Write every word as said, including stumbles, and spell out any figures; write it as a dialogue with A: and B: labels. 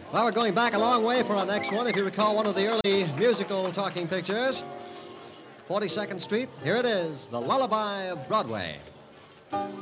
A: Well, we're going back a long way for our next one. If you recall one of the early musical talking pictures, forty-second Street, here it is, The Lullaby of Broadway.